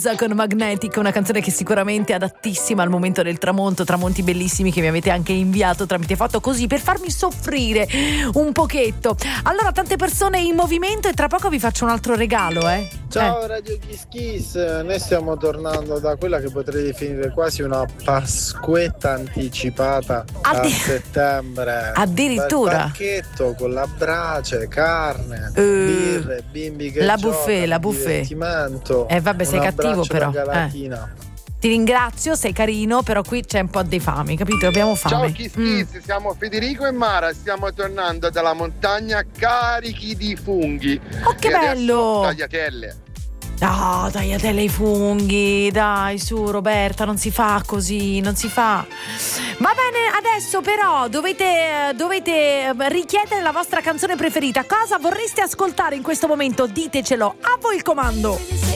Con Magnetic, una canzone che sicuramente è adattissima al momento del tramonto, tramonti bellissimi che mi avete anche inviato tramite foto, così per farmi soffrire un pochetto. Allora, tante persone in movimento e tra poco vi faccio un altro regalo, Ciao Radio Kiss Kiss, noi stiamo tornando da quella che potrei definire quasi una pasquetta anticipata a settembre. Addirittura un pacchetto con la brace, carne, birre, bimbi che la giocano, buffet, la buffet. divertimento. Vabbè, sei cattivo però. Ti ringrazio, sei carino, però qui c'è un po' di fame, capito? Abbiamo fame. Ciao Kiss Kiss, siamo Federico e Mara, stiamo tornando dalla montagna carichi di funghi. Oh, che bello! Tagliatelle. No, tagliatelle ai funghi, dai, su Roberta, non si fa così, non si fa. Va bene, adesso però dovete richiedere la vostra canzone preferita. Cosa vorreste ascoltare in questo momento? Ditecelo, a voi il comando.